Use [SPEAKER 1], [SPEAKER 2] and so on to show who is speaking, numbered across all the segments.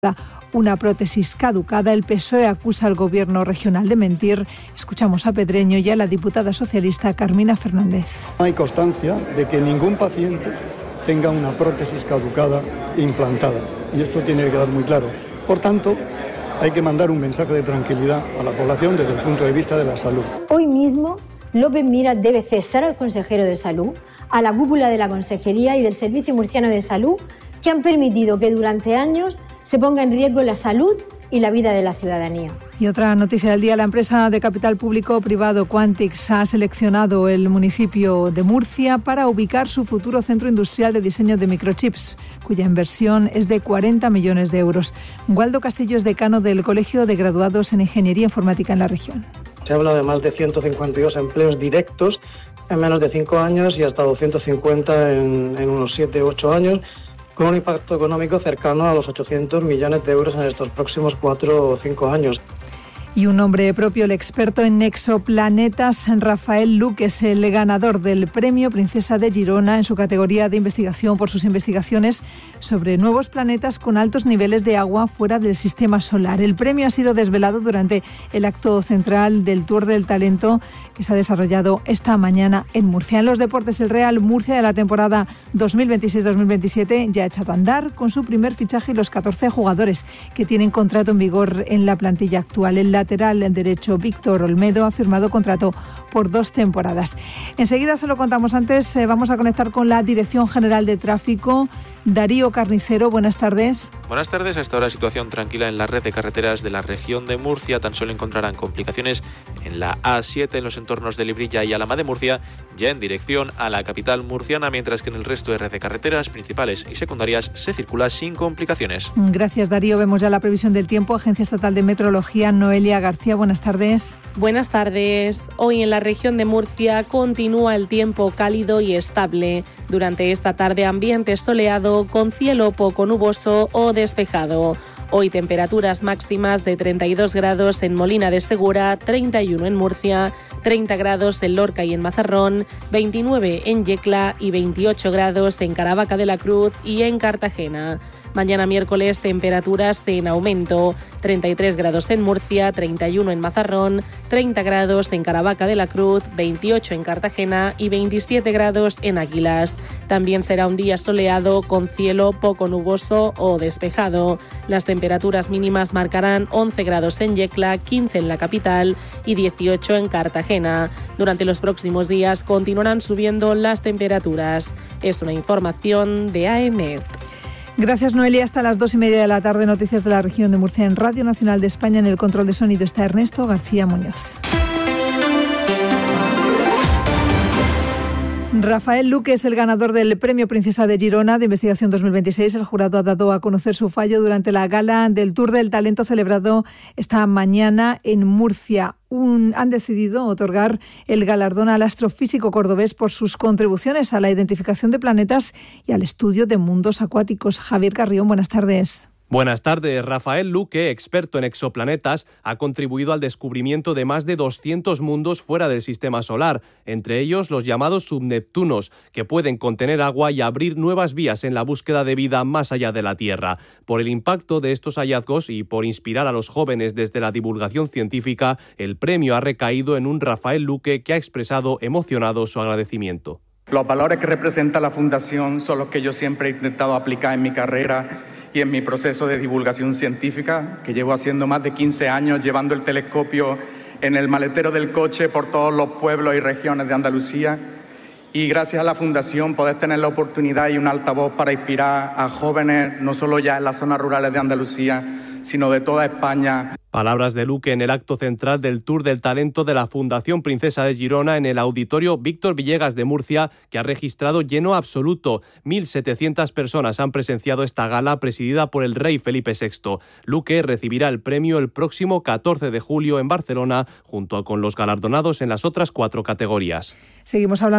[SPEAKER 1] una prótesis caducada. El PSOE acusa al gobierno regional de mentir. Escuchamos a Pedreño y a la diputada socialista Carmina Fernández.
[SPEAKER 2] No hay constancia de que ningún paciente tenga una prótesis caducada implantada, y esto tiene que quedar muy claro. Por tanto, hay que mandar un mensaje de tranquilidad a la población desde el punto de vista de la salud.
[SPEAKER 3] Hoy mismo, López Miras debe cesar al consejero de Salud, a la cúpula de la Consejería y del Servicio Murciano de Salud, que han permitido que durante años se ponga en riesgo la salud y la vida de la ciudadanía.
[SPEAKER 1] Y otra noticia del día, la empresa de capital público-privado Quantix ha seleccionado el municipio de Murcia para ubicar su futuro centro industrial de diseño de microchips, cuya inversión es de 40 millones de euros. Waldo Castillo es decano del Colegio de Graduados en Ingeniería Informática en la región.
[SPEAKER 4] Se habla de más de 152 empleos directos en menos de 5 años y hasta 250 en unos 7 u 8 años, con un impacto económico cercano a los 800 millones de euros en estos próximos 4 o 5 años.
[SPEAKER 1] Y un nombre propio, el experto en exoplanetas, Rafael Luque, es el ganador del Premio Princesa de Girona en su categoría de investigación por sus investigaciones sobre nuevos planetas con altos niveles de agua fuera del sistema solar. El premio ha sido desvelado durante el acto central del Tour del Talento que se ha desarrollado esta mañana en Murcia. En los deportes, el Real Murcia de la temporada 2026-2027 ya ha echado a andar con su primer fichaje y los 14 jugadores que tienen contrato en vigor en la plantilla actual. El lateral en derecho Víctor Olmedo ha firmado contrato por 2 temporadas. Enseguida, se lo contamos antes, vamos a conectar con la Dirección General de Tráfico. Darío Carnicero, buenas tardes.
[SPEAKER 5] Buenas tardes. Hasta ahora situación tranquila en la red de carreteras de la región de Murcia. Tan solo encontrarán complicaciones en la A7 en los entornos de Librilla y Alhama de Murcia, ya en dirección a la capital murciana, mientras que en el resto de red de carreteras principales y secundarias se circula sin complicaciones.
[SPEAKER 1] Gracias, Darío. Vemos ya la previsión del tiempo. Agencia Estatal de Meteorología, Noelia García, buenas tardes.
[SPEAKER 6] Buenas tardes. Hoy en la región de Murcia continúa el tiempo cálido y estable. Durante esta tarde, ambiente soleado con cielo poco nuboso o despejado. Hoy temperaturas máximas de 32 grados en Molina de Segura, 31 en Murcia, 30 grados en Lorca y en Mazarrón, 29 en Yecla y 28 grados en Caravaca de la Cruz y en Cartagena. Mañana miércoles temperaturas en aumento, 33 grados en Murcia, 31 en Mazarrón, 30 grados en Caravaca de la Cruz, 28 en Cartagena y 27 grados en Águilas. También será un día soleado con cielo poco nuboso o despejado. Las temperaturas mínimas marcarán 11 grados en Yecla, 15 en la capital y 18 en Cartagena. Durante los próximos días continuarán subiendo las temperaturas. Es una información de AEMET.
[SPEAKER 1] Gracias, Noelia. Hasta las 2:30 de la tarde, noticias de la región de Murcia en Radio Nacional de España. En el control de sonido está Ernesto García Muñoz. Rafael Luque es el ganador del Premio Princesa de Girona de Investigación 2026. El jurado ha dado a conocer su fallo durante la gala del Tour del Talento celebrado esta mañana en Murcia. Han decidido otorgar el galardón al astrofísico cordobés por sus contribuciones a la identificación de planetas y al estudio de mundos acuáticos. Javier Carrión, buenas tardes.
[SPEAKER 7] Buenas tardes. Rafael Luque, experto en exoplanetas, ha contribuido al descubrimiento de más de 200 mundos fuera del sistema solar, entre ellos los llamados subneptunos, que pueden contener agua y abrir nuevas vías en la búsqueda de vida más allá de la Tierra. Por el impacto de estos hallazgos y por inspirar a los jóvenes desde la divulgación científica, el premio ha recaído en un Rafael Luque que ha expresado emocionado su agradecimiento.
[SPEAKER 8] Los valores que representa la Fundación son los que yo siempre he intentado aplicar en mi carrera y en mi proceso de divulgación científica, que llevo haciendo más de 15 años, llevando el telescopio en el maletero del coche por todos los pueblos y regiones de Andalucía. Y gracias a la Fundación poder tener la oportunidad y un altavoz para inspirar a jóvenes, no solo ya en las zonas rurales de Andalucía, sino de toda España.
[SPEAKER 7] Palabras de Luque en el acto central del Tour del Talento de la Fundación Princesa de Girona en el Auditorio Víctor Villegas de Murcia, que ha registrado lleno absoluto. 1.700 personas han presenciado esta gala presidida por el rey Felipe VI. Luque recibirá el premio el próximo 14 de julio en Barcelona, junto con los galardonados en las otras 4 categorías.
[SPEAKER 1] Seguimos hablando de investigación.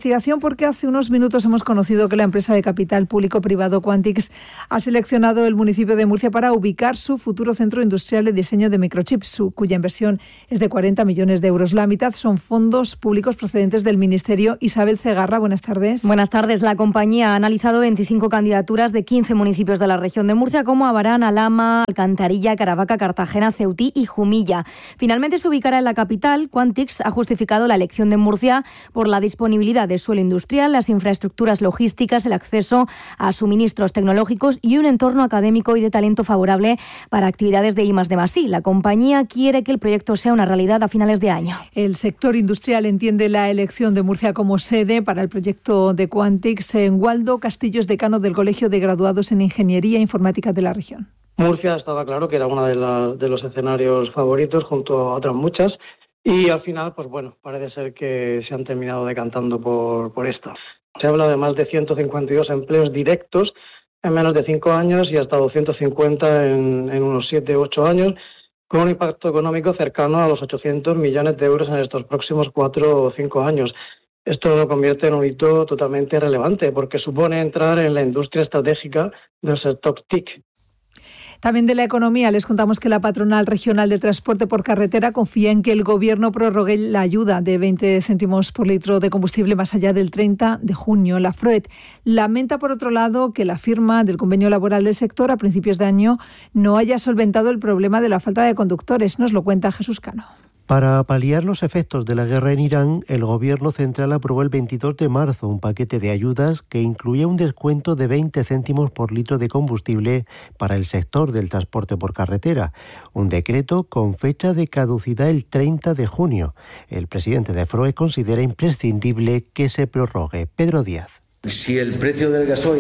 [SPEAKER 1] investigación porque hace unos minutos hemos conocido que la empresa de capital público-privado Quantix ha seleccionado el municipio de Murcia para ubicar su futuro centro industrial de diseño de microchips, cuya inversión es de 40 millones de euros. La mitad son fondos públicos procedentes del Ministerio. Isabel Cegarra, buenas tardes.
[SPEAKER 9] Buenas tardes. La compañía ha analizado 25 candidaturas de 15 municipios de la región de Murcia, como Abarán, Alhama, Alcantarilla, Caravaca, Cartagena, Ceutí y Jumilla. Finalmente se ubicará en la capital. Quantix ha justificado la elección de Murcia por la disponibilidad de suelo industrial, las infraestructuras logísticas, el acceso a suministros tecnológicos y un entorno académico y de talento favorable para actividades de I+D+I. La compañía quiere que el proyecto sea una realidad a finales de año.
[SPEAKER 1] El sector industrial entiende la elección de Murcia como sede para el proyecto de Quantix. En Waldo Castillo es decano del Colegio de Graduados en Ingeniería Informática de la región.
[SPEAKER 4] Murcia estaba claro que era uno de los escenarios favoritos junto a otras muchas. Y al final, pues bueno, parece ser que se han terminado decantando por esta. Se habla de más de 152 empleos directos en menos de 5 años y hasta 250 en unos 7 u 8 años, con un impacto económico cercano a los 800 millones de euros en estos próximos 4 o 5 años. Esto lo convierte en un hito totalmente relevante porque supone entrar en la industria estratégica del sector TIC.
[SPEAKER 1] También de la economía les contamos que la Patronal Regional de Transporte por Carretera confía en que el Gobierno prorrogue la ayuda de 20 céntimos por litro de combustible más allá del 30 de junio. La FROET lamenta, por otro lado, que la firma del convenio laboral del sector a principios de año no haya solventado el problema de la falta de conductores. Nos lo cuenta Jesús Cano.
[SPEAKER 10] Para paliar los efectos de la guerra en Irán, el Gobierno central aprobó el 22 de marzo un paquete de ayudas que incluía un descuento de 20 céntimos por litro de combustible para el sector del transporte por carretera, un decreto con fecha de caducidad el 30 de junio. El presidente de FROE considera imprescindible que se prorrogue. Pedro Díaz.
[SPEAKER 11] Si el precio del gasoil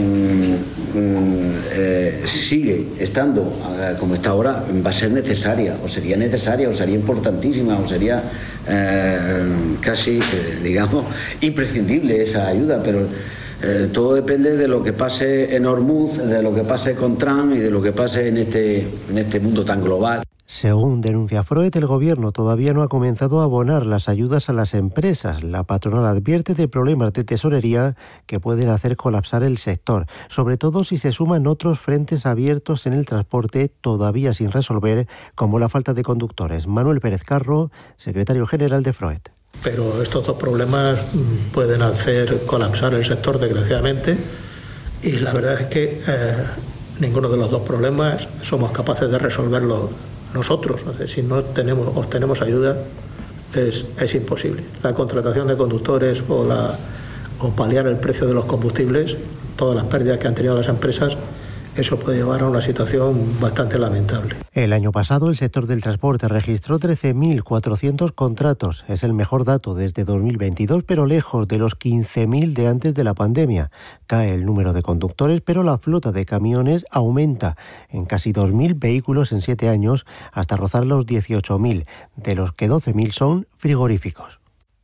[SPEAKER 11] sigue estando como está ahora, va a ser necesaria, o sería importantísima, o sería casi, digamos, imprescindible esa ayuda, pero todo depende de lo que pase en Hormuz, de lo que pase con Trump y de lo que pase en este mundo tan global.
[SPEAKER 10] Según denuncia FROET, el Gobierno todavía no ha comenzado a abonar las ayudas a las empresas. La patronal advierte de problemas de tesorería que pueden hacer colapsar el sector, sobre todo si se suman otros frentes abiertos en el transporte todavía sin resolver, como la falta de conductores. Manuel Pérez Carro, secretario general de FROET.
[SPEAKER 12] Pero estos dos problemas pueden hacer colapsar el sector, desgraciadamente, y la verdad es que ninguno de los dos problemas somos capaces de resolverlo nosotros. Si no obtenemos ayuda, es imposible. La contratación de conductores o paliar el precio de los combustibles, todas las pérdidas que han tenido las empresas, eso puede llevar a una situación bastante lamentable.
[SPEAKER 10] El año pasado el sector del transporte registró 13.400 contratos. Es el mejor dato desde 2022, pero lejos de los 15.000 de antes de la pandemia. Cae el número de conductores, pero la flota de camiones aumenta en casi 2.000 vehículos en 7 años, hasta rozar los 18.000, de los que 12.000 son frigoríficos.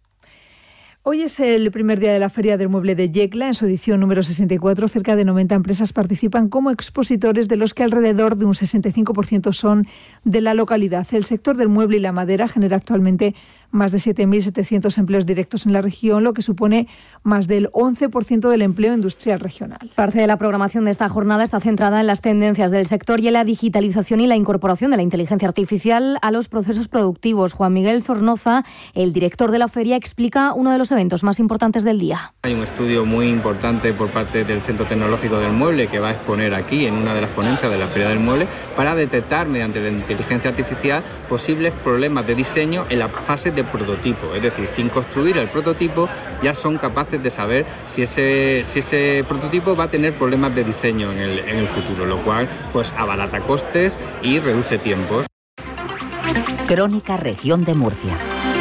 [SPEAKER 1] Hoy es el primer día de la Feria del Mueble de Yecla. En su edición número 64, cerca de 90 empresas participan como expositores, de los que alrededor de un 65% son de la localidad. El sector del mueble y la madera genera actualmente más de 7.700 empleos directos en la región, lo que supone más del 11% del empleo industrial regional.
[SPEAKER 9] Parte de la programación de esta jornada está centrada en las tendencias del sector y en la digitalización y la incorporación de la inteligencia artificial a los procesos productivos. Juan Miguel Zornoza, el director de la feria, explica uno de los eventos más importantes del día.
[SPEAKER 13] Hay un estudio muy importante por parte del Centro Tecnológico del Mueble que va a exponer aquí en una de las ponencias de la Feria del Mueble para detectar mediante la inteligencia artificial posibles problemas de diseño en la fase de prototipo. Es decir, sin construir el prototipo ya son capaces de saber si ese prototipo va a tener problemas de diseño en el futuro, lo cual pues abarata costes y reduce tiempos.
[SPEAKER 14] Crónica Región de Murcia.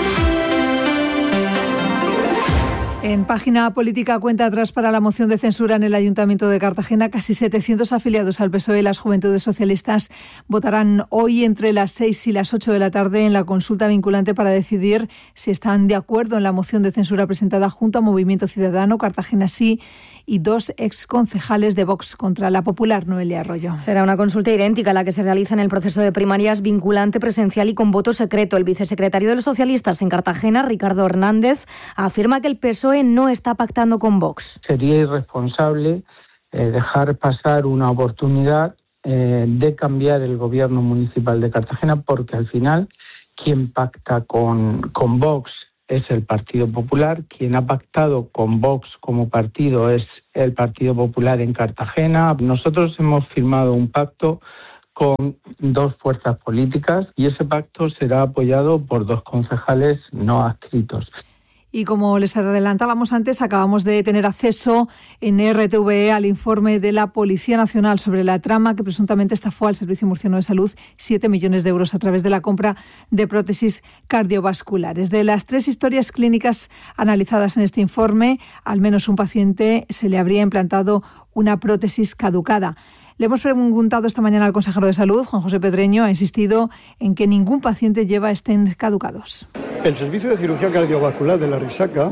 [SPEAKER 1] En página política, cuenta atrás para la moción de censura en el Ayuntamiento de Cartagena. Casi 700 afiliados al PSOE y las Juventudes Socialistas votarán hoy entre las 6 y las 8 de la tarde en la consulta vinculante para decidir si están de acuerdo en la moción de censura presentada junto a Movimiento Ciudadano, Cartagena Sí y 2 exconcejales de Vox contra la Popular, Noelia Arroyo.
[SPEAKER 9] Será una consulta idéntica a la que se realiza en el proceso de primarias, vinculante, presencial y con voto secreto. El vicesecretario de los socialistas en Cartagena, Ricardo Hernández, afirma que el PSOE PSOE no está pactando con Vox.
[SPEAKER 15] Sería irresponsable dejar pasar una oportunidad de cambiar el gobierno municipal de Cartagena, porque al final quien pacta con Vox es el Partido Popular, quien ha pactado con Vox como partido es el Partido Popular en Cartagena. Nosotros hemos firmado un pacto con dos fuerzas políticas y ese pacto será apoyado por dos concejales no adscritos.
[SPEAKER 1] Y como les adelantábamos antes, acabamos de tener acceso en RTVE al informe de la Policía Nacional sobre la trama que presuntamente estafó al Servicio Murciano de Salud 7 millones de euros a través de la compra de prótesis cardiovasculares. De las 3 historias clínicas analizadas en este informe, al menos un paciente se le habría implantado una prótesis caducada. Le hemos preguntado esta mañana al consejero de Salud, Juan José Pedreño, ha insistido en que ningún paciente lleva estén caducados.
[SPEAKER 2] El Servicio de Cirugía Cardiovascular de la Risaca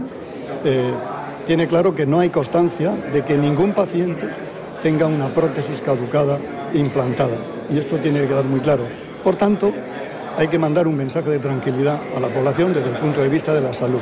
[SPEAKER 2] tiene claro que no hay constancia de que ningún paciente tenga una prótesis caducada implantada. Y esto tiene que quedar muy claro. Por tanto, hay que mandar un mensaje de tranquilidad a la población desde el punto de vista de la salud.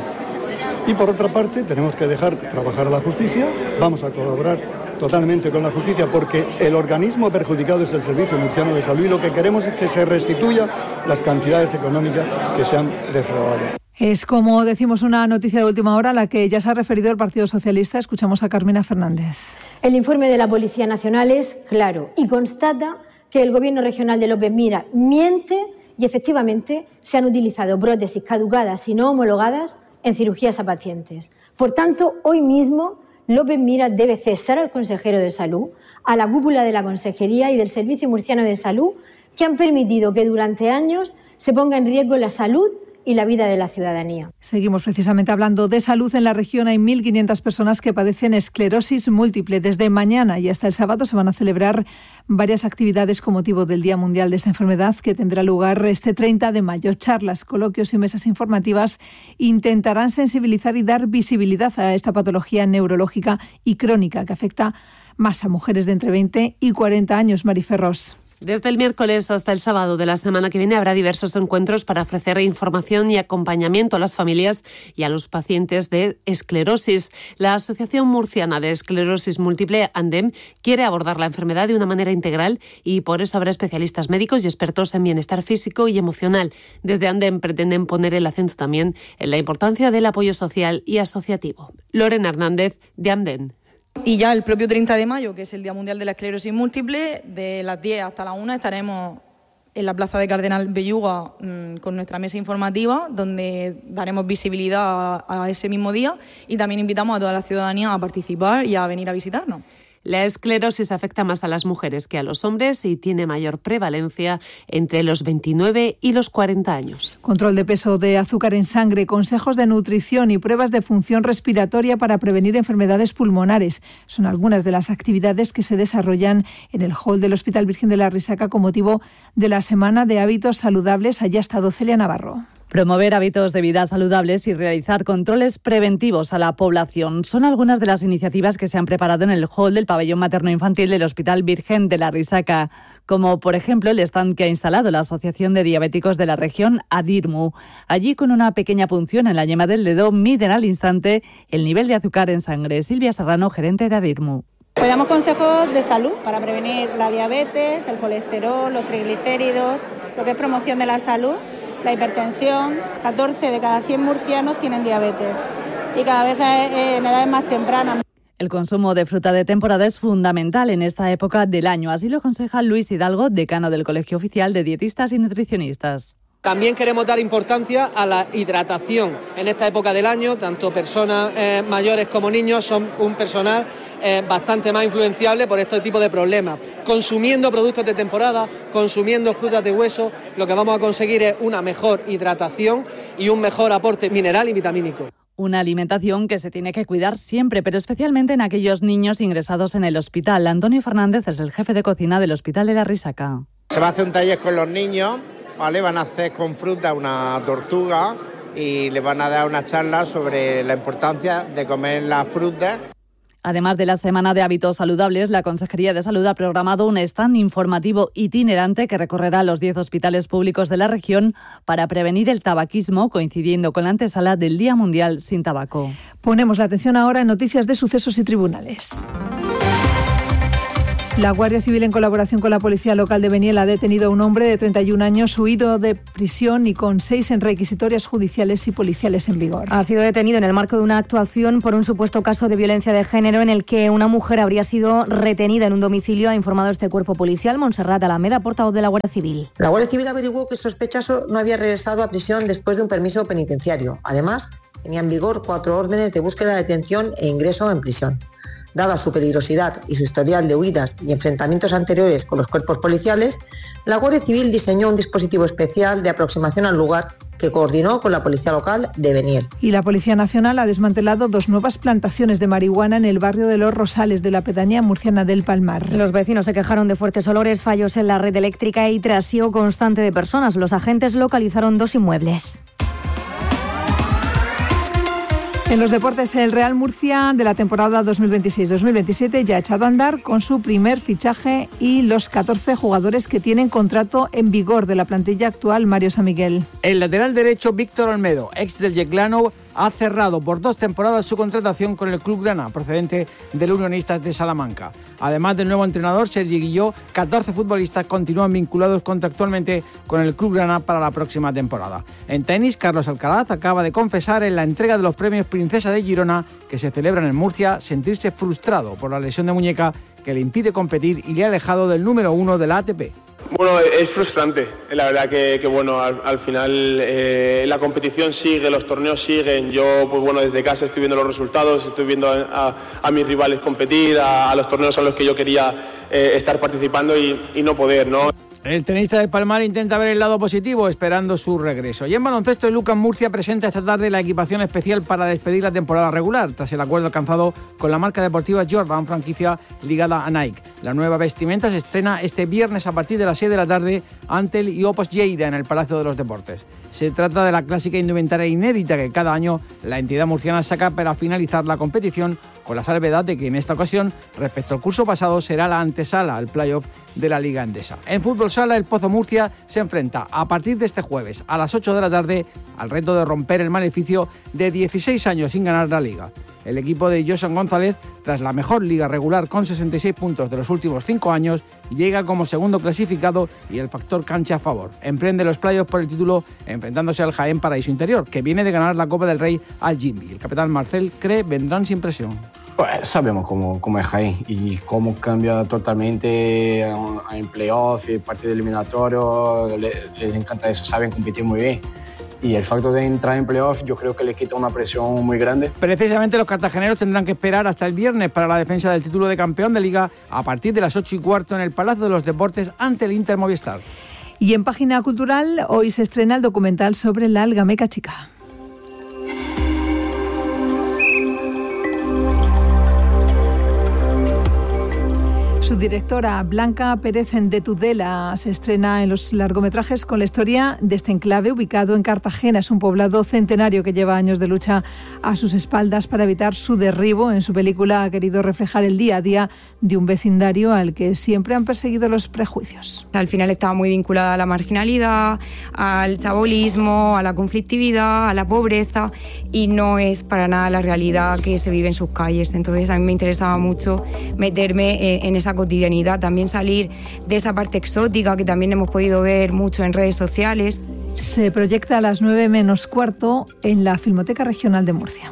[SPEAKER 2] Y por otra parte, tenemos que dejar trabajar a la justicia. Vamos a colaborar totalmente con la justicia porque el organismo perjudicado es el Servicio Murciano de Salud y lo que queremos es que se restituya las cantidades económicas que se han defraudado.
[SPEAKER 1] Es, como decimos, una noticia de última hora a la que ya se ha referido el Partido Socialista. Escuchamos a Carmina Fernández.
[SPEAKER 3] El informe de la Policía Nacional es claro y constata que el Gobierno regional de López Miras miente y efectivamente se han utilizado prótesis caducadas y no homologadas en cirugías a pacientes. Por tanto, hoy mismo López Miras debe cesar al consejero de Salud, a la cúpula de la Consejería y del Servicio Murciano de Salud, que han permitido que durante años se ponga en riesgo la salud y la vida de la ciudadanía.
[SPEAKER 1] Seguimos precisamente hablando de salud. En la región hay 1.500 personas que padecen esclerosis múltiple. Desde mañana y hasta el sábado se van a celebrar varias actividades con motivo del Día Mundial de esta enfermedad, que tendrá lugar este 30 de mayo. Charlas, coloquios y mesas informativas intentarán sensibilizar y dar visibilidad a esta patología neurológica y crónica que afecta más a mujeres de entre 20 y 40 años. Mariferros.
[SPEAKER 16] Desde el miércoles hasta el sábado de la semana que viene habrá diversos encuentros para ofrecer información y acompañamiento a las familias y a los pacientes de esclerosis. La Asociación Murciana de Esclerosis Múltiple, ANDEM, quiere abordar la enfermedad de una manera integral y por eso habrá especialistas médicos y expertos en bienestar físico y emocional. Desde ANDEM pretenden poner el acento también en la importancia del apoyo social y asociativo. Lorena Hernández, de ANDEM.
[SPEAKER 17] Y ya el propio 30 de mayo, que es el Día Mundial de la Esclerosis Múltiple, de las 10 hasta las 1 estaremos en la Plaza de Cardenal Belluga con nuestra mesa informativa, donde daremos visibilidad a ese mismo día y también invitamos a toda la ciudadanía a participar y a venir a visitarnos.
[SPEAKER 16] La esclerosis afecta más a las mujeres que a los hombres y tiene mayor prevalencia entre los 29 y los 40 años.
[SPEAKER 1] Control de peso, de azúcar en sangre, consejos de nutrición y pruebas de función respiratoria para prevenir enfermedades pulmonares. Son algunas de las actividades que se desarrollan en el hall del Hospital Virgen de la Risaca con motivo de la Semana de Hábitos Saludables. Allá ha estado Celia Navarro.
[SPEAKER 18] Promover hábitos de vida saludables y realizar controles preventivos a la población son algunas de las iniciativas que se han preparado en el hall del pabellón materno-infantil del Hospital Virgen de la Risaca, como por ejemplo el stand que ha instalado la Asociación de Diabéticos de la región, ADIRMU. Allí, con una pequeña punción en la yema del dedo, miden al instante el nivel de azúcar en sangre. Silvia Serrano, gerente de ADIRMU.
[SPEAKER 19] Pues damos consejos de salud para prevenir la diabetes, el colesterol, los triglicéridos, lo que es promoción de la salud, la hipertensión. 14 de cada 100 murcianos tienen diabetes y cada vez en edades más tempranas.
[SPEAKER 18] El consumo de fruta de temporada es fundamental en esta época del año, así lo aconseja Luis Hidalgo, decano del Colegio Oficial de Dietistas y Nutricionistas.
[SPEAKER 20] También queremos dar importancia a la hidratación en esta época del año. Tanto personas mayores como niños son un personal bastante más influenciable por este tipo de problemas. Consumiendo productos de temporada, consumiendo frutas de hueso, lo que vamos a conseguir es una mejor hidratación y un mejor aporte mineral y vitamínico.
[SPEAKER 18] Una alimentación que se tiene que cuidar siempre, pero especialmente en aquellos niños ingresados en el hospital. Antonio Fernández es el jefe de cocina del Hospital de la Risaca.
[SPEAKER 21] Se va a hacer un taller con los niños. Vale, van a hacer con fruta una tortuga y le van a dar una charla sobre la importancia de comer las frutas.
[SPEAKER 18] Además de la Semana de Hábitos Saludables, la Consejería de Salud ha programado un stand informativo itinerante que recorrerá los 10 hospitales públicos de la región para prevenir el tabaquismo, coincidiendo con la antesala del Día Mundial sin Tabaco.
[SPEAKER 1] Ponemos la atención ahora en noticias de sucesos y tribunales. La Guardia Civil, en colaboración con la Policía Local de Beniel, ha detenido a un hombre de 31 años huido de prisión y con 6 en requisitorias judiciales y policiales en vigor.
[SPEAKER 9] Ha sido detenido en el marco de una actuación por un supuesto caso de violencia de género en el que una mujer habría sido retenida en un domicilio, ha informado este cuerpo policial. Montserrat Alameda, portavoz de la Guardia Civil.
[SPEAKER 5] La Guardia Civil averiguó que el sospechoso no había regresado a prisión después de un permiso penitenciario. Además, tenía en vigor 4 órdenes de búsqueda, detención e ingreso en prisión. Dada su peligrosidad y su historial de huidas y enfrentamientos anteriores con los cuerpos policiales, la Guardia Civil diseñó un dispositivo especial de aproximación al lugar que coordinó con la Policía Local de Beniel.
[SPEAKER 1] Y la Policía Nacional ha desmantelado 2 nuevas plantaciones de marihuana en el barrio de Los Rosales de la pedanía murciana del Palmar.
[SPEAKER 9] Los vecinos se quejaron de fuertes olores, fallos en la red eléctrica y trasiego constante de personas. Los agentes localizaron 2 inmuebles.
[SPEAKER 1] En los deportes, el Real Murcia de la temporada 2026-2027 ya ha echado a andar con su primer fichaje y los 14 jugadores que tienen contrato en vigor de la plantilla actual. Mario San Miguel.
[SPEAKER 22] El lateral derecho Víctor Olmedo, ex del Yeclano, ha cerrado por 2 temporadas su contratación con el Club Grana, procedente del Unionistas de Salamanca. Además del nuevo entrenador, Sergi Guilló, 14 futbolistas continúan vinculados contractualmente con el Club Grana para la próxima temporada. En tenis, Carlos Alcaraz acaba de confesar en la entrega de los premios Princesa de Girona, que se celebran en Murcia, sentirse frustrado por la lesión de muñeca que le impide competir y le ha alejado del número 1 de la ATP.
[SPEAKER 23] Bueno, es frustrante, la verdad que bueno, al final la competición sigue, los torneos siguen, yo pues bueno, desde casa estoy viendo los resultados, estoy viendo a mis rivales competir, a los torneos a los que yo quería estar participando y no poder, ¿no?
[SPEAKER 22] El tenista del Palmar intenta ver el lado positivo, esperando su regreso. Y en baloncesto, el UCAM Murcia presenta esta tarde la equipación especial para despedir la temporada regular, tras el acuerdo alcanzado con la marca deportiva Jordan, franquicia ligada a Nike. La nueva vestimenta se estrena este viernes a partir de las 6 de la tarde ante el Iopos Lleida en el Palacio de los Deportes. Se trata de la clásica indumentaria inédita que cada año la entidad murciana saca para finalizar la competición, con la salvedad de que en esta ocasión, respecto al curso pasado, será la antesala al playoff de la Liga Endesa. En fútbol sala, el Pozo Murcia se enfrenta a partir de este jueves a las 8 de la tarde al reto de romper el maleficio de 16 años sin ganar la Liga. El equipo de Josan González, tras la mejor liga regular con 66 puntos de los últimos 5 años, llega como segundo clasificado y el factor cancha a favor. Emprende los playoffs por el título enfrentándose al Jaén Paraíso Interior, que viene de ganar la Copa del Rey al Jimby. El capitán Marcel cree vendrán sin presión.
[SPEAKER 24] Pues sabemos cómo es Jaén y cómo cambia totalmente en playoff y partido eliminatorio. Les encanta eso, saben competir muy bien. Y el facto de entrar en playoff yo creo que les quita una presión muy grande.
[SPEAKER 22] Precisamente los cartageneros tendrán que esperar hasta el viernes para la defensa del título de campeón de Liga a partir de las 8:15 en el Palacio de los Deportes ante el Inter Movistar.
[SPEAKER 1] Y en página cultural, hoy se estrena el documental sobre la Algameca Chica. Su directora, Blanca Pérez de Tudela, se estrena en los largometrajes con la historia de este enclave ubicado en Cartagena. Es un poblado centenario que lleva años de lucha a sus espaldas para evitar su derribo. En su película ha querido reflejar el día a día de un vecindario al que siempre han perseguido los prejuicios.
[SPEAKER 25] Al final estaba muy vinculada a la marginalidad, al chabolismo, a la conflictividad, a la pobreza, y no es para nada la realidad que se vive en sus calles. Entonces a mí me interesaba mucho meterme en esa cotidianidad, también salir de esa parte exótica que también hemos podido ver mucho en redes sociales.
[SPEAKER 1] Se proyecta a las 9:15 en la Filmoteca Regional de Murcia.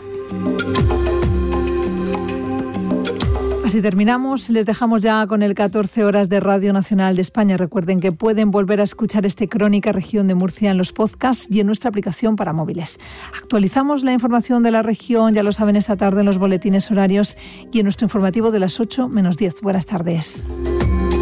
[SPEAKER 1] Así terminamos. Les dejamos ya con el 14 horas de Radio Nacional de España. Recuerden que pueden volver a escuchar este Crónica Región de Murcia en los podcasts y en nuestra aplicación para móviles. Actualizamos la información de la región, ya lo saben, esta tarde en los boletines horarios y en nuestro informativo de las 8:10. Buenas tardes.